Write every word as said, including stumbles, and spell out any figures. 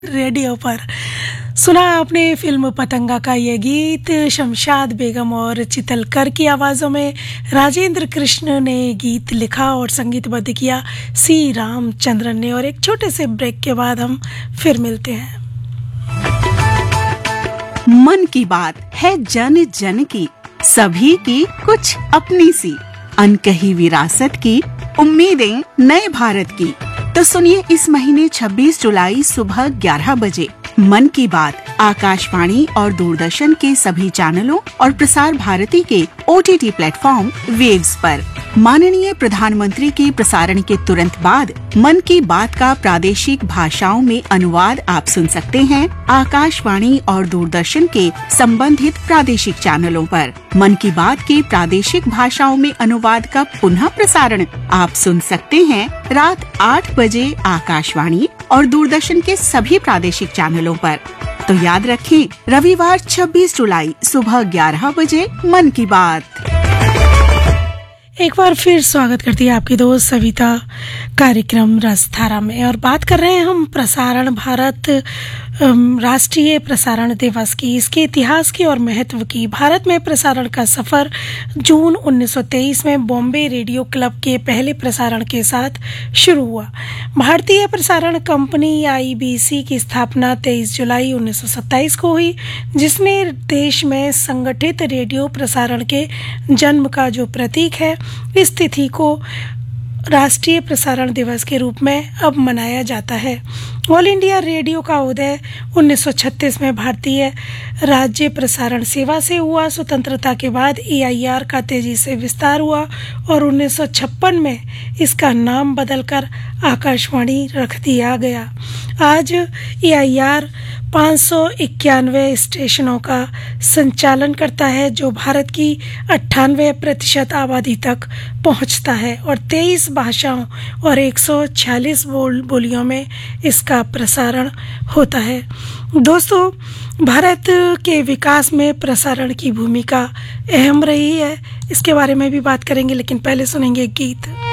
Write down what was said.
Radio पर सुना आपने फिल्म पतंगा का ये गीत। शमशाद बेगम और चितलकर की आवाज़ों में राजेंद्र कृष्ण ने गीत लिखा और संगीतबद्ध किया सी रामचंद्रन ने। और एक छोटे से ब्रेक के बाद हम फिर मिलते हैं। मन की बात है जन जन की, सभी की कुछ अपनी सी, अनकही विरासत की, उम्मीदें नए भारत की। तो सुनिए इस महीने छब्बीस जुलाई सुबह ग्यारह बजे मन की बात आकाशवाणी और दूरदर्शन के सभी चैनलों और प्रसार भारती के ओटीटी प्लेटफॉर्म वेव्स पर। माननीय प्रधानमंत्री के प्रसारण के तुरंत बाद मन की बात का प्रादेशिक भाषाओं में अनुवाद आप सुन सकते हैं आकाशवाणी और दूरदर्शन के संबंधित प्रादेशिक चैनलों पर। मन की बात के प्रादेशिक भाषाओं में अनुवाद का पुनः प्रसारण आप सुन सकते हैं रात आठ बजे आकाशवाणी और दूरदर्शन के सभी प्रादेशिक चैनलों पर। तो याद रखें, रविवार छब्बीस जुलाई सुबह ग्यारह बजे मन की बात। एक बार फिर स्वागत करती है आपकी दोस्त सविता कार्यक्रम रसधारा में। और बात कर रहे हैं हम प्रसारण भारत राष्ट्रीय प्रसारण दिवस की, इसके इतिहास की और महत्व की। भारत में प्रसारण का सफर जून उन्नीस सौ तेईस में बॉम्बे रेडियो क्लब के पहले प्रसारण के साथ शुरू हुआ। भारतीय प्रसारण कंपनी आई बी सी की स्थापना तेईस जुलाई उन्नीस सौ सत्ताईस को हुई, जिसने देश में संगठित रेडियो प्रसारण के जन्म का जो प्रतीक है, इस तिथि को राष्ट्रीय प्रसारण दिवस के रूप में अब मनाया जाता है। ऑल इंडिया रेडियो का उदय उन्नीस सौ छत्तीस में भारतीय राज्य प्रसारण सेवा से हुआ। स्वतंत्रता के बाद ए आई आर का तेजी से विस्तार हुआ और उन्नीस सौ छप्पन में इसका नाम बदलकर आकाशवाणी रख दिया गया। आज ए आई आर पाँच सौ इक्यानवे स्टेशनों का संचालन करता है, जो भारत की अट्ठानवे प्रतिशत आबादी तक पहुंचता है और तेईस भाषाओं और एक सौ छियालीस बोल बोलियों में इसका प्रसारण होता है। दोस्तों, भारत के विकास में प्रसारण की भूमिका अहम रही है, इसके बारे में भी बात करेंगे, लेकिन पहले सुनेंगे गीत।